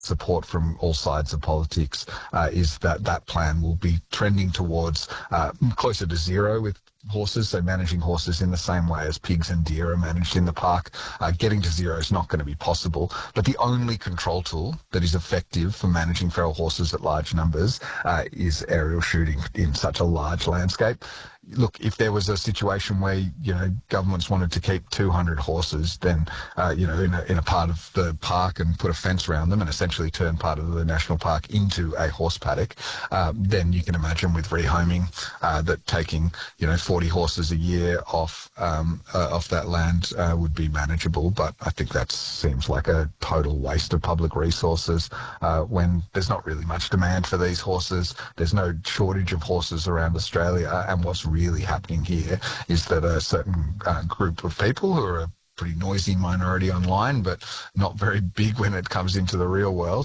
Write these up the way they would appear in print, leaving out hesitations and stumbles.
support from all sides of politics is that plan will be trending towards closer to zero with horses, so managing horses in the same way as pigs and deer are managed in the park. Getting to zero is not going to be possible, but the only control tool that is effective for managing feral horses at large numbers is aerial shooting in such a large landscape. Look, if there was a situation where, governments wanted to keep 200 horses, then, in a part of the park and put a fence around them and essentially turn part of the national park into a horse paddock, then you can imagine with rehoming that taking, 40 horses a year off that land would be manageable. But I think that seems like a total waste of public resources when there's not really much demand for these horses. There's no shortage of horses around Australia, and what's really happening here is that a certain group of people who are a pretty noisy minority online, but not very big when it comes into the real world,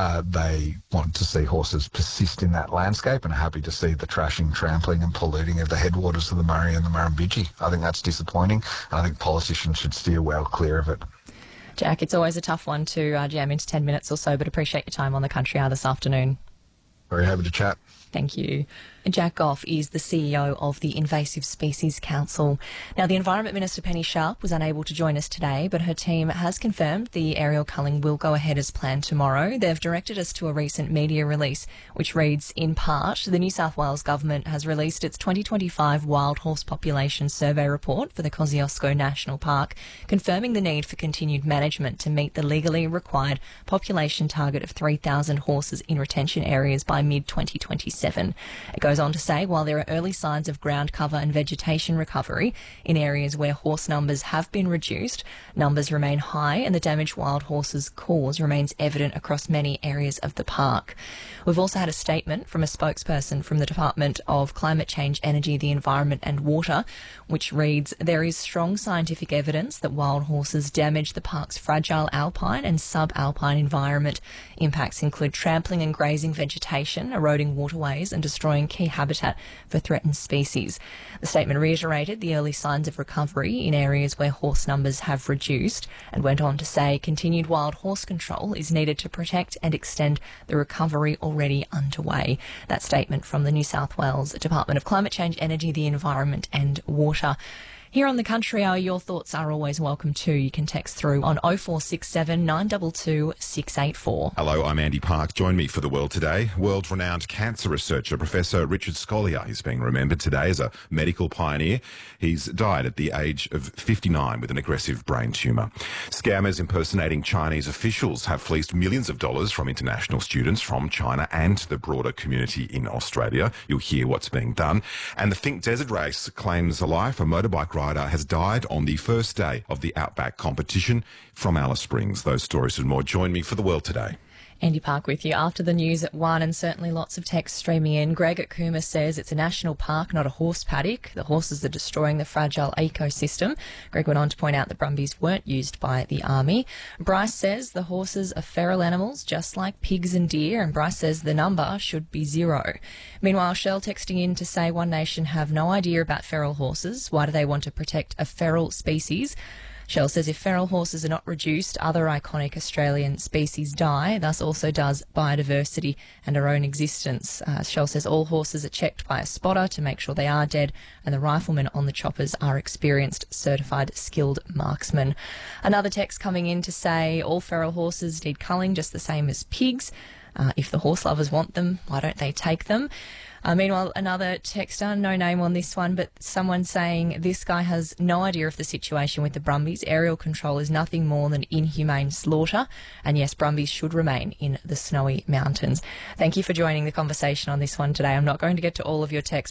they want to see horses persist in that landscape and are happy to see the trashing, trampling and polluting of the headwaters of the Murray and the Murrumbidgee. I think that's disappointing, and I think politicians should steer well clear of it. Jack, it's always a tough one to jam into 10 minutes or so, but appreciate your time on the Country Hour this afternoon. Very happy to chat. Thank you. Jack Goff is the CEO of the Invasive Species Council. Now, the Environment Minister Penny Sharp was unable to join us today, but her team has confirmed the aerial culling will go ahead as planned tomorrow. They've directed us to a recent media release, which reads, in part, the New South Wales Government has released its 2025 Wild Horse Population Survey Report for the Kosciuszko National Park, confirming the need for continued management to meet the legally required population target of 3,000 horses in retention areas by mid-2027. It goes on to say, while there are early signs of ground cover and vegetation recovery in areas where horse numbers have been reduced, numbers remain high and the damage wild horses cause remains evident across many areas of the park. We've also had a statement from a spokesperson from the Department of Climate Change, Energy, the Environment and Water, which reads, there is strong scientific evidence that wild horses damage the park's fragile alpine and subalpine environment. Impacts include trampling and grazing vegetation, eroding waterways and destroying key habitat for threatened species. The statement reiterated the early signs of recovery in areas where horse numbers have reduced and went on to say continued wild horse control is needed to protect and extend the recovery already underway. That statement from the New South Wales Department of Climate Change, Energy, the Environment and Water. Here on the Country Hour, your thoughts are always welcome too. You can text through on 0467 922 684. Hello, I'm Andy Park. Join me for The World Today. World-renowned cancer researcher Professor Richard Scolyer is being remembered today as a medical pioneer. He's died at the age of 59 with an aggressive brain tumour. Scammers impersonating Chinese officials have fleeced millions of dollars from international students from China and the broader community in Australia. You'll hear what's being done. And the Think Desert Race claims a life. A motorbike rider has died on the first day of the Outback competition from Alice Springs. Those stories and more. Join me for The World Today. Andy Park with you after the news at 1, and certainly lots of text streaming in. Greg at Cooma says it's a national park, not a horse paddock. The horses are destroying the fragile ecosystem. Greg went on to point out that brumbies weren't used by the army. Bryce says the horses are feral animals, just like pigs and deer, and Bryce says the number should be 0. Meanwhile, Shell texting in to say One Nation have no idea about feral horses. Why do they want to protect a feral species? Shell says if feral horses are not reduced, other iconic Australian species die, thus also does biodiversity and our own existence. Shell says all horses are checked by a spotter to make sure they are dead, and the riflemen on the choppers are experienced, certified, skilled marksmen. Another text coming in to say all feral horses need culling just the same as pigs. If the horse lovers want them, why don't they take them? Meanwhile, another texter, no name on this one, but someone saying this guy has no idea of the situation with the brumbies. Aerial control is nothing more than inhumane slaughter. And yes, brumbies should remain in the snowy mountains. Thank you for joining the conversation on this one today. I'm not going to get to all of your texts.